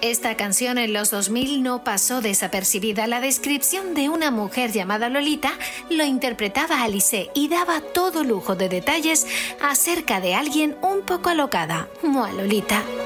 Esta canción en los 2000 no pasó desapercibida. La descripción de una mujer llamada Lolita lo interpretaba Alice y daba todo lujo de detalles acerca de alguien un poco alocada. Mua Lolita.